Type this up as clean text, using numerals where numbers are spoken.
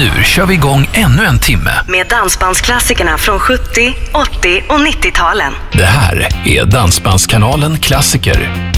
nu kör vi igång ännu en timme med dansbandsklassikerna från 70, 80 och 90-talen. Det här är Dansbandskanalen Klassiker.